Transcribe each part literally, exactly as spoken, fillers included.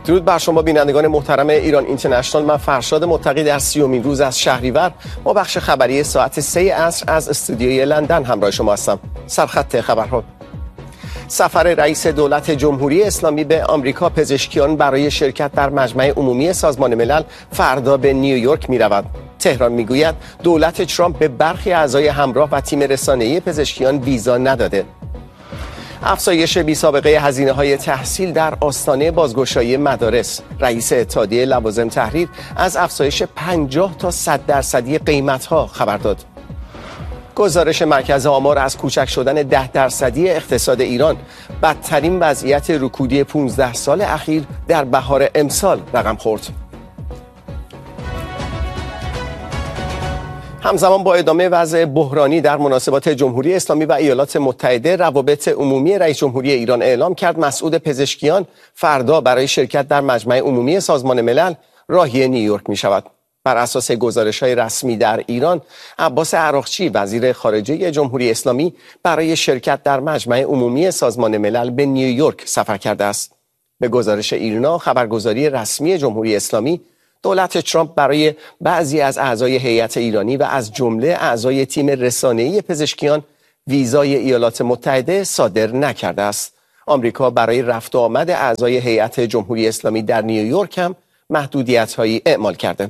درود بر شما بینندگان محترم ایران اینترنشنال. من فرشاد متقی در سیومین روز از شهریور با بخش خبری ساعت سه عصر از استودیوی لندن همراه شما هستم. سرخط خبرها: سفر رئیس دولت جمهوری اسلامی به آمریکا، پزشکیان برای شرکت در مجمع عمومی سازمان ملل فردا به نیویورک می رود. تهران می گوید دولت ترامپ به برخی اعضای همراه و تیم رسانه‌ای پزشکیان ویزا نداده. افزایش بی‌سابقه هزینه‌های تحصیل در آستانه بازگشایی مدارس. رئیس اتحادیه لوازم تحریر از افزایش پنجاه تا صد درصدی قیمت‌ها خبر داد. گزارش مرکز آمار از کوچک شدن ده درصدی اقتصاد ایران، بدترین وضعیت رکودی پانزده سال اخیر در بهار امسال رقم خورد. همزمان با ادامه وضع بحرانی در مناسبات جمهوری اسلامی و ایالات متحده، روابط عمومی رئیس جمهوری ایران اعلام کرد مسعود پزشکیان فردا برای شرکت در مجمع عمومی سازمان ملل راهی نیویورک می شود. بر اساس گزارش‌های رسمی در ایران، عباس عراقچی وزیر خارجه جمهوری اسلامی برای شرکت در مجمع عمومی سازمان ملل به نیویورک سفر کرده است. به گزارش ایرنا، خبرگزاری رسمی جمهوری اسلامی، دولت ترامپ برای بعضی از اعضای هیئت ایرانی و از جمله اعضای تیم رسانه‌ای پزشکیان ویزای ایالات متحده صادر نکرده است. آمریکا برای رفت و آمد اعضای هیئت جمهوری اسلامی در نیویورک هم محدودیت‌هایی اعمال کرده.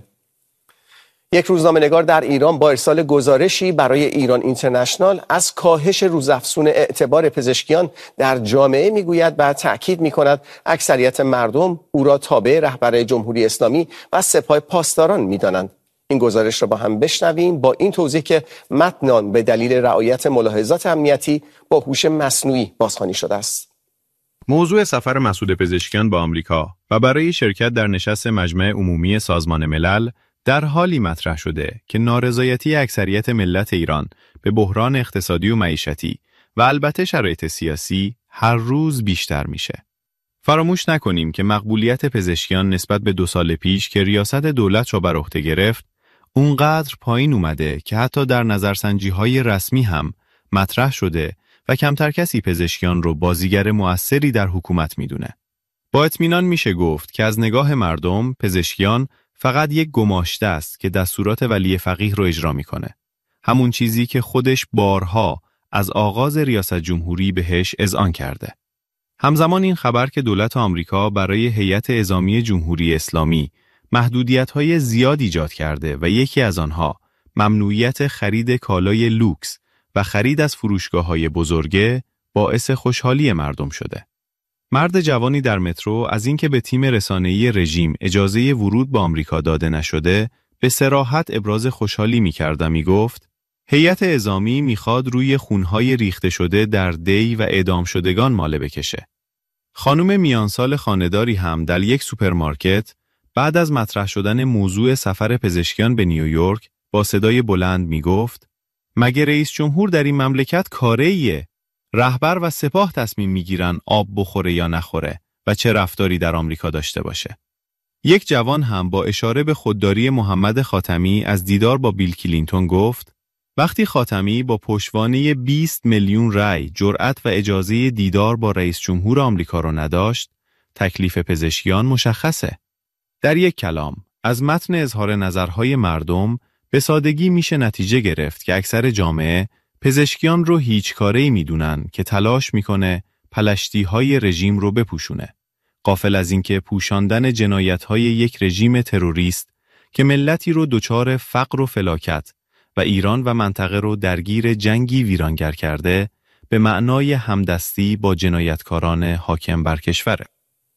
یک روزنامه‌نگار در ایران با ارسال گزارشی برای ایران اینترنشنال از کاهش روزافزون اعتبار پزشکیان در جامعه میگوید و تأکید میکند اکثریت مردم او را تابع رهبر جمهوری اسلامی و سپاه پاسداران میدانند. این گزارش را با هم بشنویم با این توضیح که متن آن به دلیل رعایت ملاحظات امنیتی با هوش مصنوعی بازخوانی شده است. موضوع سفر مسعود پزشکیان به آمریکا و برای شرکت در نشست مجمع عمومی سازمان ملل در حالی مطرح شده که نارضایتی اکثریت ملت ایران به بحران اقتصادی و معیشتی و البته شرایط سیاسی هر روز بیشتر میشه. فراموش نکنیم که مقبولیت پزشکیان نسبت به دو سال پیش که ریاست دولت را بر عهده گرفت، اونقدر پایین اومده که حتی در نظرسنجی‌های رسمی هم مطرح شده و کمتر کسی پزشکیان رو بازیگر مؤثری در حکومت میدونه. با اطمینان میشه گفت که از نگاه مردم پزشکیان فقط یک گماشته است که دستورات ولی فقیه رو اجرا میکنه. همون چیزی که خودش بارها از آغاز ریاست جمهوری بهش اذعان کرده. همزمان این خبر که دولت آمریکا برای هیئت اعزامی جمهوری اسلامی محدودیت‌های زیاد ایجاد کرده و یکی از آنها ممنوعیت خرید کالای لوکس و خرید از فروشگاه‌های بزرگه باعث خوشحالی مردم شده. مرد جوانی در مترو از اینکه به تیم رسانه‌ای رژیم اجازه ورود به آمریکا داده نشده به صراحت ابراز خوشحالی می‌کرد و می‌گفت هیئت اعزامی می‌خواد روی خونهای ریخته شده در دی و اعدام شدگان ماله بکشه. خانم میانسال خانه‌داری هم در یک سوپرمارکت بعد از مطرح شدن موضوع سفر پزشکیان به نیویورک با صدای بلند می‌گفت مگه رئیس جمهور در این مملکت کاریه؟ رهبر و سپاه تصمیم میگیرن آب بخوره یا نخوره و چه رفتاری در آمریکا داشته باشه. یک جوان هم با اشاره به خودداری محمد خاتمی از دیدار با بیل کلینتون گفت وقتی خاتمی با پشتوانه بیست میلیون رای جرأت و اجازه دیدار با رئیس جمهور آمریکا رو نداشت، تکلیف پزشکیان مشخصه. در یک کلام، از متن اظهار نظرهای مردم به سادگی میشه نتیجه گرفت که اکثر جامعه پزشکیان رو هیچ کاری میدونن که تلاش میکنه پلشتی‌های رژیم رو بپوشونه. غافل از اینکه پوشاندن جنایت‌های یک رژیم تروریست که ملتی رو دچار فقر و فلاکت و ایران و منطقه رو درگیر جنگی ویرانگر کرده به معنای همدستی با جنایتکاران حاکم بر کشوره.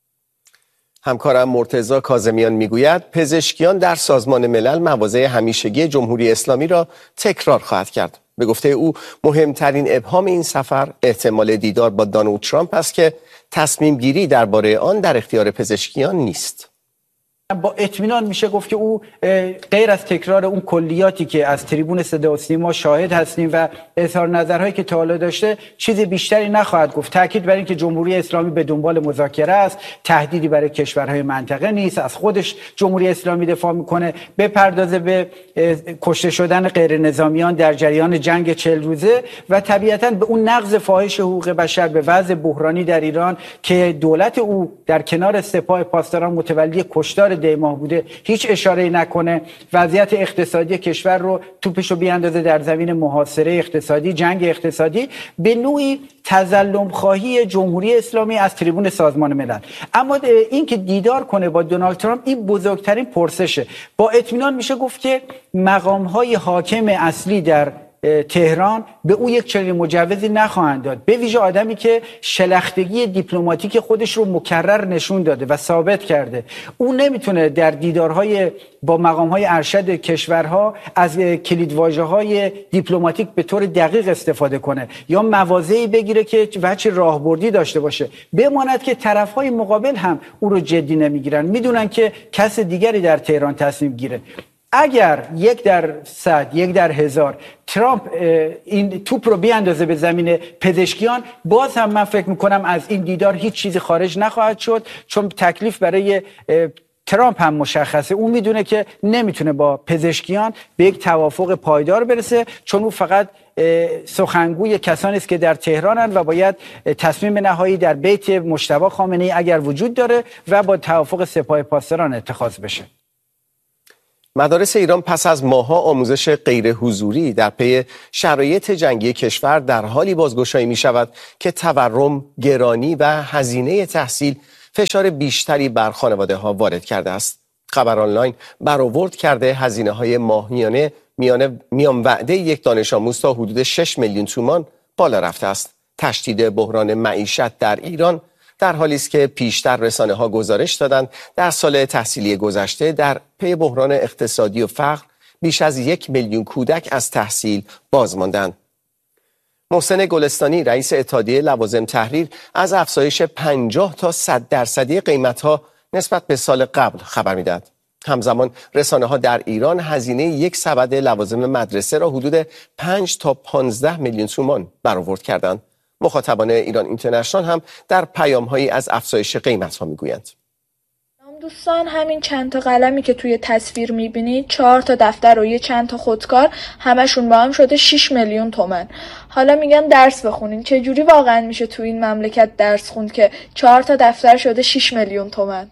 همکارم مرتضی کاظمیان میگوید پزشکیان در سازمان ملل مواضع همیشگی جمهوری اسلامی را تکرار خواهد کرد. به گفته او مهمترین ابهام این سفر احتمال دیدار با دونالد ترامپ است که تصمیم گیری درباره آن در اختیار پزشکیان نیست. با اطمینان میشه گفت که او غیر از تکرار اون کلیاتی که از تریبون صدا و سیما شاهد هستیم و اظهار نظرهایی که تا حالا داشته چیز بیشتری نخواهد گفت. تاکید بر این که جمهوری اسلامی به دنبال مذاکره است، تهدیدی برای کشورهای منطقه نیست، از خودش جمهوری اسلامی دفاع میکنه، بپردازه به کشته شدن غیر نظامیان در جریان جنگ چهل روزه و طبیعتاً به اون نقض فاحش حقوق بشر، به وضع بحرانی در ایران که دولت او در کنار سپاه پاسداران متولی کشتار دیماه بوده هیچ اشاره نکنه، وضعیت اقتصادی کشور رو توپشو بیاندازه در زمین محاصره اقتصادی، جنگ اقتصادی، به نوعی تظلم خواهی جمهوری اسلامی از تریبون سازمان ملل. اما این که دیدار کنه با دونالد ترامپ این بزرگترین پرسشه. با اطمینان میشه گفت که مقام‌های حاکم اصلی در تهران به او یک چنین مجوزی نخواهند داد، به ویژه آدمی که شلختگی دیپلماتیک خودش رو مکرر نشون داده و ثابت کرده. او نمیتونه در دیدارهای با مقام‌های ارشد کشورها از کلیدواژه‌های دیپلماتیک به طور دقیق استفاده کنه یا مواضعی بگیره که وجه راهبردی داشته باشه، بماند که طرف‌های مقابل هم او رو جدی نمیگیرن، میدونن که کس دیگری در تهران تصمیم گیره. اگر یک در صد، یک در هزار ترامپ این توپ رو بیاندازه به زمین پزشکیان، باز هم من فکر میکنم از این دیدار هیچ چیزی خارج نخواهد شد، چون تکلیف برای ترامپ هم مشخصه. اون میدونه که نمیتونه با پزشکیان به یک توافق پایدار برسه، چون او فقط سخنگوی کسانی است که در تهرانند و باید تصمیم نهایی در بیت مجتبی خامنه‌ای اگر وجود داره و با توافق سپاه پاسداران اتخاذ بشه. مدارس ایران پس از ماه‌ها آموزش غیر حضوری در پی شرایط جنگی کشور در حالی بازگشایی می شود که تورم، گرانی و هزینه تحصیل فشار بیشتری بر خانواده‌ها وارد کرده است. خبر آنلاین برآورد کرده هزینه‌های ماهیانه میان میان وعده یک دانش آموز تا حدود شش میلیون تومان بالا رفته است. تشدید بحران معیشت در ایران در حالی است که پیشتر رسانه‌ها گزارش دادند در سال تحصیلی گذشته در پی بحران اقتصادی و فقر بیش از یک میلیون کودک از تحصیل باز ماندند. محسن گلستانی رئیس اتحادیه لوازم تحریر از افزایش پنجاه تا صد درصدی قیمت‌ها نسبت به سال قبل خبر می‌دهد. همزمان رسانه‌ها در ایران هزینه یک سبد لوازم مدرسه را حدود پنج تا پانزده میلیون تومان برآورد کردند. مخاطبان ایران اینترنشنال هم در پیام‌هایی از افزایش قیمت‌ها می‌گویند. دوستان، همین چند تا قلمی که توی تصویر می‌بینید، چهار تا دفتر و یه چند تا خودکار، همشون با هم شده شش میلیون تومان. حالا میگن درس بخونین. چه جوری واقعا میشه تو این مملکت درس خوند که چهار تا دفتر شده شش میلیون تومان؟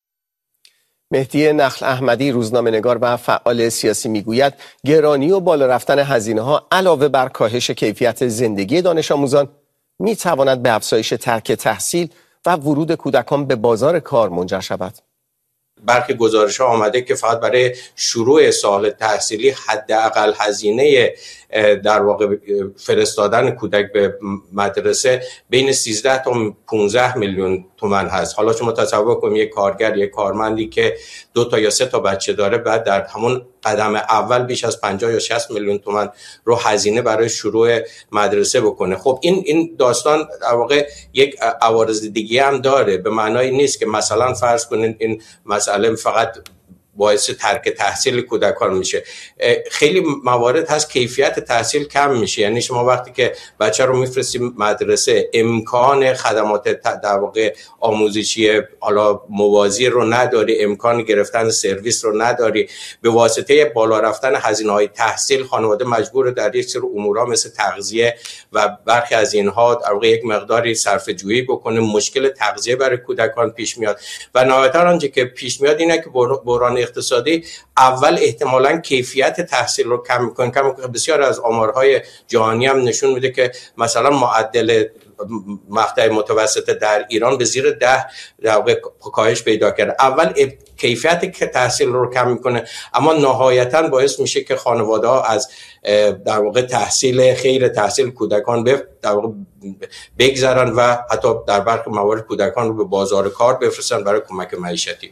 مهدی نخل احمدی روزنامه‌نگار و فعال سیاسی میگوید گرانی و بالا رفتن هزینه‌ها علاوه بر کاهش کیفیت زندگی دانش آموزان می‌تواند به افزایش ترک تحصیل و ورود کودکان به بازار کار منجر شود. برخی گزارش‌ها آمده که فقط برای شروع سال تحصیلی حداقل هزینه در واقع فرستادن کودک به مدرسه بین سیزده تا پانزده میلیون تومان هست. حالا شما تصور کنید یک کارگر، یک کارمندی که دو تا یا سه تا بچه داره، بعد در همون قدم اول بیش از پنجاه یا شصت میلیون تومان رو هزینه برای شروع مدرسه بکنه. خب این این داستان در واقع یک عوارض دیگه هم داره، به معنای نیست که مثلا فرض کنین این مسئله فقط باعث ترک تحصیل کودکان میشه. خیلی موارد هست کیفیت تحصیل کم میشه، یعنی شما وقتی که بچه رو میفرستی مدرسه امکان خدمات در واقع آموزشی حالا موازی رو نداری، امکان گرفتن سرویس رو نداری، به واسطه بالا رفتن هزینه‌های تحصیل خانواده مجبور در یک سری امورها مثل تغذیه و برخی از اینها در واقع یک مقداری صرفه جویی بکنه، مشکل تغذیه برای کودکان پیش میاد و نهایتاً آنچه که پیش میاد اینه که بحران اقتصادی اول احتمالاً کیفیت تحصیل رو کم می‌کنه. کم می‌کنه. بسیار از آمارهای جهانی هم نشون میده که مثلا معدل مقطع متوسط در ایران به زیر ده در واقع کاهش پیدا کرده. اول کیفیت تحصیل رو کم میکنه، اما نهایتاً باعث میشه که خانواده‌ها از در واقع تحصیل خیر تحصیل کودکان به در واقع بگذرن و حتی در برخی موارد کودکان رو به بازار کار بفرستن برای کمک معیشتی.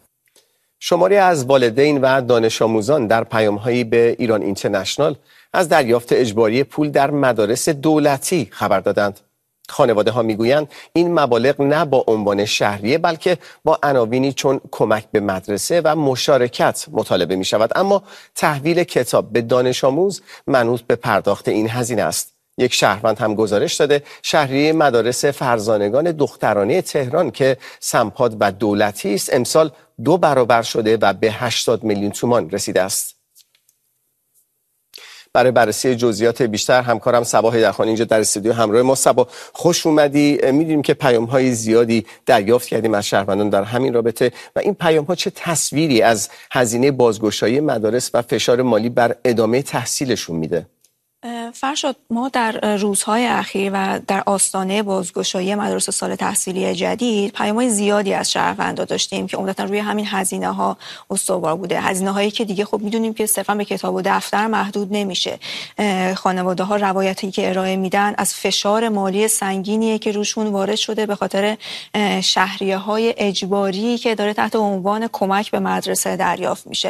شماری از والدین و دانش آموزان در پیام‌هایی به ایران اینترنشنال از دریافت اجباری پول در مدارس دولتی خبر دادند. خانواده ها میگویند این مبالغ نه با عنوان شهریه بلکه با عناوینی چون کمک به مدرسه و مشارکت مطالبه می شود، اما تحویل کتاب به دانش آموز منوط به پرداخت این هزینه است. یک شهروند هم گزارش داده شهریه مدارس فرزانگان دخترانه تهران که سمپاد و دولتی است امسال دو برابر شده و به هشتاد میلیون تومان رسیده است. برای بررسی جزئیات بیشتر همکارم صبا حیدرخان اینجا در استودیو همراه ما. صبا خوش اومدی. می‌دونیم که پیام‌های زیادی دریافت کردیم از شهروندان در همین رابطه و این پیام‌ها چه تصویری از هزینه بازگشایی مدارس و فشار مالی بر ادامه تحصیلشون میده؟ فرشاد، ما در روزهای اخیر و در آستانه بازگشایی مدارس سال تحصیلی جدید پیام‌های زیادی از شهروندان داشتیم که عمدتاً روی همین هزینه‌ها استوار بوده. هزینه‌هایی که دیگه خب می‌دونیم که صرفاً به کتاب و دفتر محدود نمیشه. خانواده‌ها روایتی که ارائه میدن از فشار مالی سنگینیه که روشون وارد شده به خاطر شهریه‌های اجباری که داره تحت عنوان کمک به مدرسه دریافت میشه.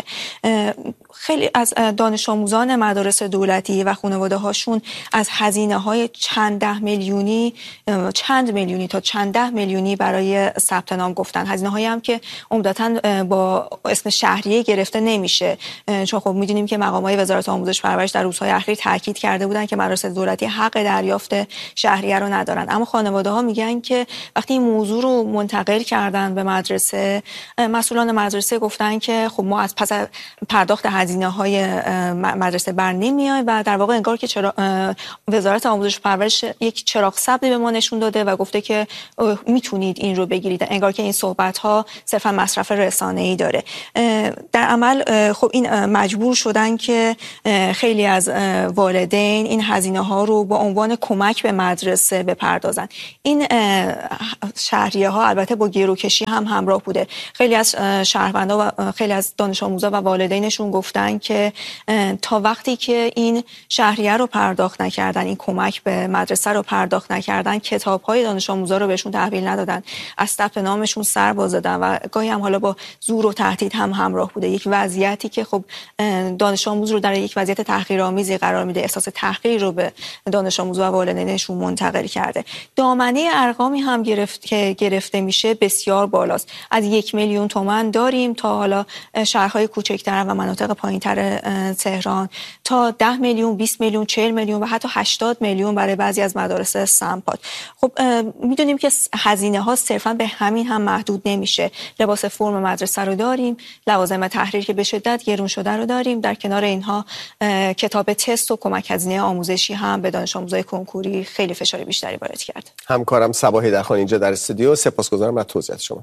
خیلی از دانش آموزان مدارس دولتی و خانواده‌هاشون از هزینه‌های چند ده میلیونی چند میلیونی تا چند ده میلیونی برای ثبت نام گفتن. هزینه‌هایی هم که عمدتاً با اسم شهریه گرفته نمیشه، چون خب می‌دونیم که مقام‌های وزارت آموزش و پرورش در روزهای اخیر تاکید کرده بودن که مدارس دولتی حق دریافت شهریه رو ندارن، اما خانواده‌ها میگن که وقتی این موضوع رو منتقل کردن به مدرسه، مسئولان مدرسه گفتن که خب ما از پس پرداخت هزینه‌های مدرسه بر نمیایم و در واقع انگار که چرا وزارت آموزش و پرورش یک چراغ سبزی به ما نشون داده و گفته که میتونید این رو بگیرید، انگار که این صحبت‌ها صرفا مصرف رسانه‌ای داره. در عمل خب این مجبور شدن که خیلی از والدین این هزینه‌ها رو با عنوان کمک به مدرسه بپردازن. این شهریه ها البته با گروکشی هم همراه بوده. خیلی از شهروندان و خیلی از دانش آموزا و والدینشون گفتن که تا وقتی که این شهریه رو پرداخت نکردن، این کمک به مدرسه رو پرداخت نکردن، کتاب‌های دانش آموزا رو بهشون تحویل ندادن، از ثبت نامشون سر باز دادن و گاهی هم حالا با زور و تهدید هم همراه بوده. یک وضعیتی که خب دانش آموز رو در یک وضعیت تحقیرآمیزی قرار میده، احساس تحقیر رو به دانش آموز و والدینشون منتقل کرده. دامنه ارقامی هم گرفت که گرفته میشه بسیار بالاست. از یک میلیون تومان داریم تا حالا شهرهای کوچکتر و مناطق پایینتر تهران تا ده میلیون، بیست میلیون، چهل میلیون و حتی هشتاد میلیون برای بعضی از مدارس سمپاد. خب میدونیم که هزینه ها صرفا به همین هم محدود نمیشه. لباس فرم مدرسه رو داریم، لوازم تحریر که به شدت گرون شده رو داریم، در کنار اینها کتاب تست و کمک هزینه آموزشی هم به دانش آموزای کنکوری خیلی فشار بیشتری وارد کرد. همکارم صبا حیدرخان اینجا در استودیو، سپاسگزارم از توضیحات شما.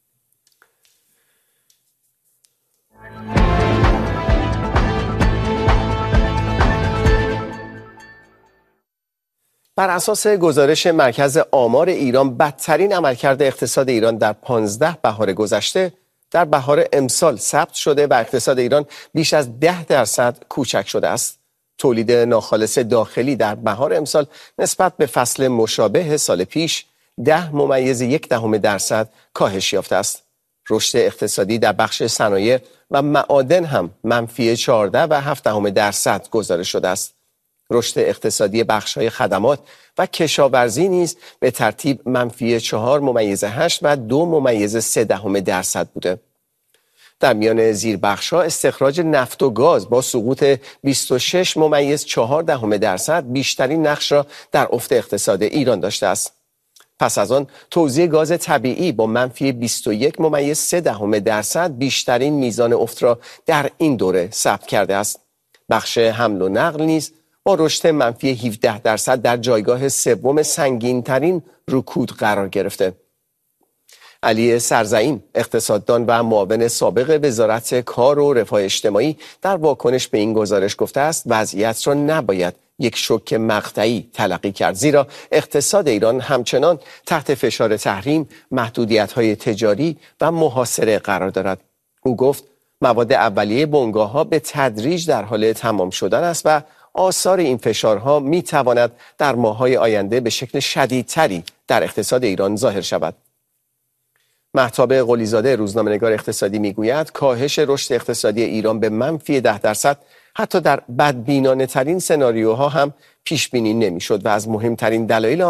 بر اساس گزارش مرکز آمار ایران، بدترین عملکرد اقتصاد ایران در پانزده بهار گذشته در بهار امسال ثبت شده و اقتصاد ایران بیش از ده درصد کوچک شده است. تولید ناخالص داخلی در بهار امسال نسبت به فصل مشابه سال پیش ده ممیز یک دهم درصد کاهش یافته است. رشد اقتصادی در بخش صنایع و معادن هم منفی چهارده و هفت دهم درصد گزارش شده است. رشد اقتصادی بخش‌های خدمات و کشاورزی نیز به ترتیب منفی چهار ممیز هشت و دو ممیز سه دهم درصد بوده. در میان زیربخش‌ها استخراج نفت و گاز با سقوط بیست و شش ممیز چهار دهم درصد بیشترین نقش را در افت اقتصاد ایران داشته است. پس از آن توزیع گاز طبیعی با منفی بیست و یک ممیز سه دهم درصد بیشترین میزان افت را در این دوره ثبت کرده است. بخش حمل و نقل نیز با رشد منفی هفده درصد در جایگاه سوم سنگین‌ترین رکود قرار گرفته. علی سرزعیم، اقتصاددان و معاون سابق وزارت کار و رفاه اجتماعی، در واکنش به این گزارش گفته است وضعیت را نباید یک شوک مقطعی تلقی کرد، زیرا اقتصاد ایران همچنان تحت فشار تحریم، محدودیت‌های تجاری و محاصره قرار دارد. او گفت مواد اولیه بنگاه‌ها به تدریج در حال تمام شدن است و آثار این فشارها می تواند در ماه‌های آینده به شکل شدیدتری در اقتصاد ایران ظاهر شود. مهتاب قلیزاده، روزنامه‌نگار اقتصادی، میگوید کاهش رشد اقتصادی ایران به منفی ده درصد حتی در بدبینانه ترین سناریوها هم پیش بینی نمیشد و از مهمترین دلایل آن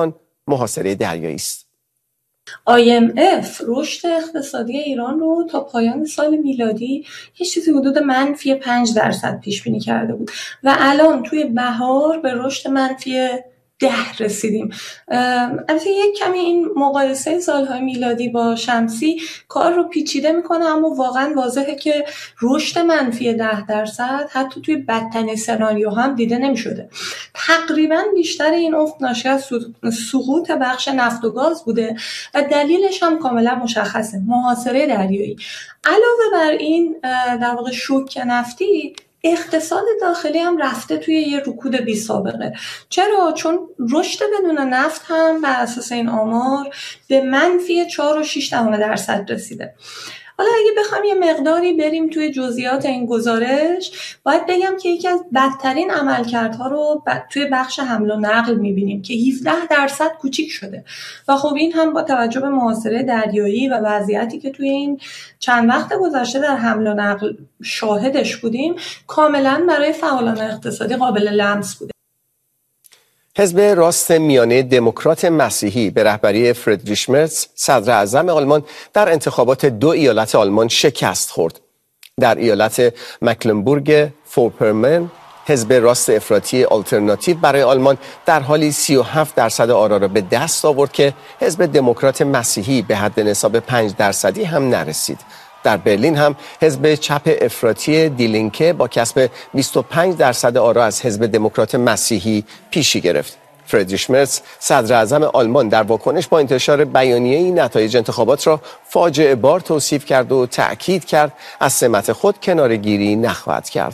محاصره دریایی است. آی ام اف رشد اقتصادی ایران رو تا پایان سال میلادی یه چیزی حدود منفی پنج درصد پیش بینی کرده بود و الان توی بهار به رشد منفی ده رسیدیم. البته یک کمی این مقایسه سالهای میلادی با شمسی کار رو پیچیده میکنه، اما واقعا واضحه که رشد منفی ده درصد حتی توی بدترین سناریو هم دیده نمیشده. تقریبا بیشتر این افت ناشی از سقوط بخش نفت و گاز بوده و دلیلش هم کاملا مشخصه، محاصره دریایی. علاوه بر این در واقع شوک نفتی، اقتصاد داخلی هم رفته توی یه رکود بی سابقه. چرا؟ چون رشد بدون نفت هم بر اساس این آمار به منفی چهار و شش دهم درصد رسیده. حالا اگه بخوام یه مقداری بریم توی جزئیات این گزارش، باید بگم که یکی از بدترین عملکردها رو ب... توی بخش حمل و نقل می‌بینیم که هفده درصد کوچیک شده و خب این هم با توجه به محاصره دریایی و وضعیتی که توی این چند وقت گذشته در حمل و نقل شاهدش بودیم کاملا برای فعالان اقتصادی قابل لمس بوده. حزب راست میانه دموکرات مسیحی به رهبری فریدریش مرتز صدر اعظم آلمان در انتخابات دو ایالت آلمان شکست خورد. در ایالت مکلنبورگ فورپومرن حزب راست افراطی آلترناتیو برای آلمان در حالی سی و هفت درصد آرا را به دست آورد که حزب دموکرات مسیحی به حد نسبت پنج درصدی هم نرسید. در برلین هم حزب چپ افراطی دیلینکه با کسب بیست و پنج درصد آرا از حزب دموکرات مسیحی پیشی گرفت. فریدریش مرتز صدر اعظم آلمان در واکنش با انتشار بیانیه‌ای نتایج انتخابات را فاجعه بار توصیف کرد و تأکید کرد از سمت خود کناره‌گیری نخواهد کرد.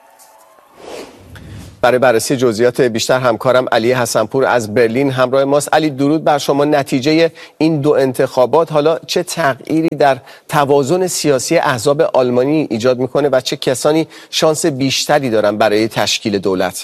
برای بررسی جزئیات بیشتر همکارم علی حسنپور از برلین همراه ماست. علی، درود بر شما. نتیجه این دو انتخابات حالا چه تغییری در توازن سیاسی احزاب آلمانی ایجاد میکنه و چه کسانی شانس بیشتری دارن برای تشکیل دولت؟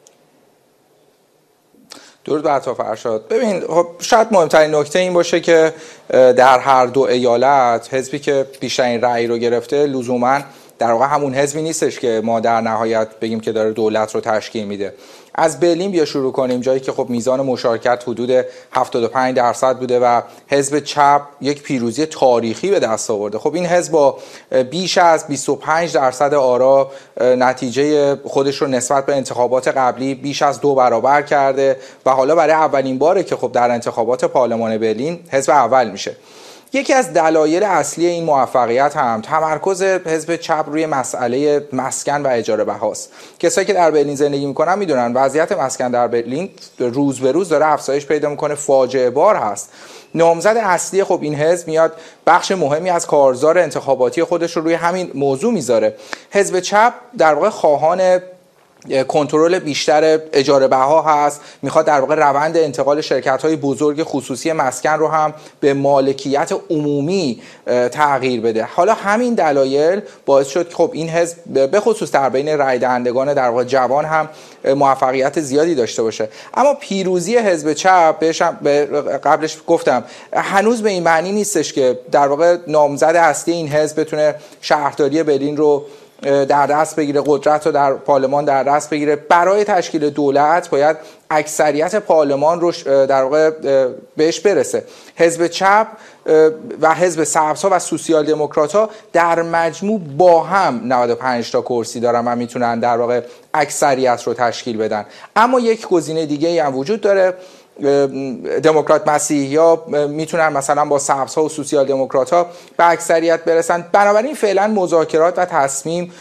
درود بر تو فرشاد. ببین، خب شاید مهمترین نکته این باشه که در هر دو ایالت حزبی که بیشترین رأی رو گرفته لزوماً در واقع همون حزبی نیستش که ما در نهایت بگیم که داره دولت رو تشکیل میده. از برلین بیا شروع کنیم، جایی که خب میزان مشارکت حدود هفتاد و پنج درصد بوده و حزب چپ یک پیروزی تاریخی به دست آورده. خب این حزب با بیش از بیست و پنج درصد آرا نتیجه خودش رو نسبت به انتخابات قبلی بیش از دو برابر کرده و حالا برای اولین باره که خب در انتخابات پارلمان برلین حزب اول میشه. یکی از دلایل اصلی این موفقیت هم تمرکز حزب چپ روی مسئله مسکن و اجاره بهاست. کسایی که در برلین زندگی میکنن میدونن وضعیت مسکن در برلین روز به روز داره افزایش پیدا میکنه، فاجعه بار هست. نامزد اصلی خب این حزب میاد بخش مهمی از کارزار انتخاباتی خودش رو روی همین موضوع میذاره. حزب چپ در واقع خواهان کنترل بیشتر اجاره بها هست، میخواد در واقع روند انتقال شرکت‌های بزرگ خصوصی مسکن رو هم به مالکیت عمومی تغییر بده. حالا همین دلایل باعث شد که خب این حزب به خصوص در بین رای دهندگان در واقع جوان هم موفقیت زیادی داشته باشه. اما پیروزی حزب چپ بهش قبلش گفتم هنوز به این معنی نیستش که در واقع نامزد اصلی این حزب بتونه شهرداری برلین رو در دست بگیره، قدرت رو در پارلمان در دست بگیره. برای تشکیل دولت باید اکثریت پارلمان رو در واقع بهش برسه. حزب چپ و حزب سبزها و سوسیال دموکرات‌ها در مجموع با هم نود و پنج تا کرسی دارن و میتونن در واقع اکثریت رو تشکیل بدن. اما یک گزینه دیگه هم وجود داره. دموکرات مسیحی‌ها میتونن مثلا با سبزها و سوسیال دموکرات‌ها به اکثریت برسن. بنابراین فعلا مذاکرات و تصمیم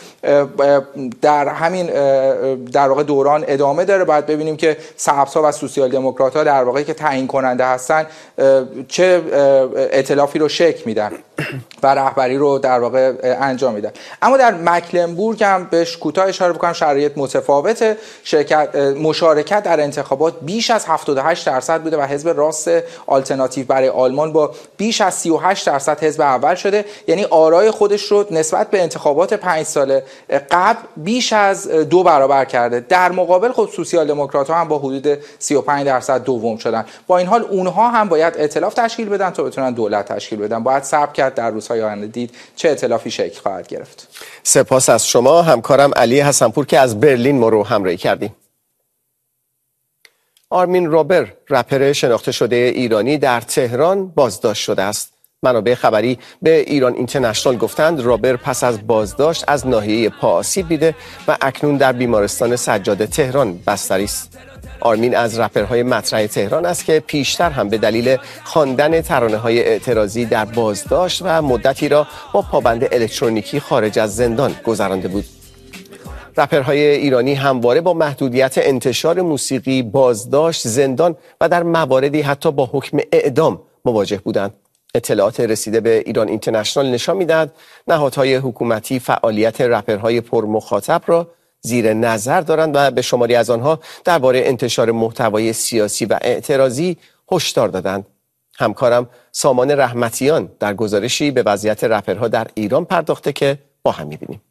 در همین در واقع دوران ادامه داره. باید ببینیم که سبزها و سوسیال دموکرات‌ها در واقع که تعیین کننده هستن چه ائتلافی رو شکل میدن و رهبری رو در واقع انجام میدن. اما در مکلنبورگ هم بهش کوتاه اشاره بکنم، شرایط متفاوته. شرکت مشارکت در انتخابات بیش از هفتاد و هشت درصد بوده و حزب راست آلترناتیو برای آلمان با بیش از سی و هشت درصد حزب اول شده. یعنی آرای خودش رو نسبت به انتخابات پنج سال قبل بیش از دو برابر کرده. در مقابل خود سوسیال دموکرات‌ها هم با حدود سی و پنج درصد دوم شدن. با این حال اونها هم باید ائتلاف تشکیل بدن تا بتونن دولت تشکیل بدن. باید صبر کرد در روزهای آینده دید چه ائتلافی شکل خواهد گرفت. سپاس از شما همکارم علی حسنپور که از برلین ما رو همراهی کردیم. آرمین رابر، رپر شناخته شده ایرانی در تهران بازداشت شده است. منابع خبری به ایران اینترنشنال گفتند رابر پس از بازداشت از ناحیه پا آسیب دیده و اکنون در بیمارستان سجاد تهران بستری است. آرمین از رپرهای مطرح تهران است که پیشتر هم به دلیل خواندن ترانه‌های اعتراضی در بازداشت و مدتی را با پابند الکترونیکی خارج از زندان گذرانده بود. رپرهای ایرانی همواره با محدودیت انتشار موسیقی، بازداشت، زندان و در مواردی حتی با حکم اعدام مواجه بودند. اطلاعات رسیده به ایران اینترنشنال نشان می‌دهد نهادهای حکومتی فعالیت رپرهای پرمخاطب را زیر نظر دارند و به شماری از آنها درباره انتشار محتوای سیاسی و اعتراضی هشدار دادند. همکارم سامان رحمتیان در گزارشی به وضعیت رپرها در ایران پرداخته که با هم می‌بینیم.